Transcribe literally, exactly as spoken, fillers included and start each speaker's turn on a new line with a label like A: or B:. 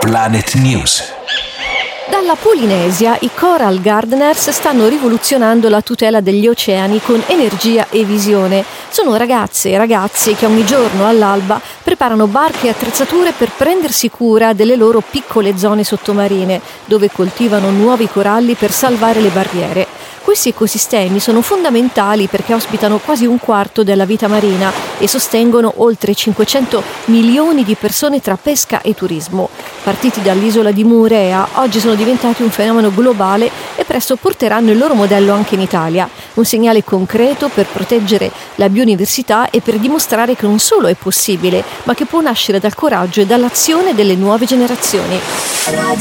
A: Planet News.
B: Dalla Polinesia i Coral Gardeners stanno rivoluzionando la tutela degli oceani con energia e visione. Sono ragazze e ragazzi che ogni giorno all'alba preparano barche e attrezzature per prendersi cura delle loro piccole zone sottomarine, dove coltivano nuovi coralli per salvare le barriere. Questi ecosistemi sono fondamentali perché ospitano quasi un quarto della vita marina e sostengono oltre cinquecento milioni di persone tra pesca e turismo. Partiti dall'isola di Moorea, oggi sono diventati un fenomeno globale e presto porteranno il loro modello anche in Italia. Un segnale concreto per proteggere la biodiversità e per dimostrare che non solo è possibile, ma che può nascere dal coraggio e dall'azione delle nuove generazioni.